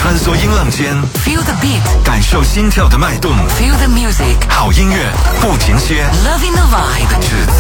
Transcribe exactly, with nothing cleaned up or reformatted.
穿梭音浪间 Feel the beat， 感受心跳的脉动 Feel the music， 好音乐不停歇 Loving the vibe， 只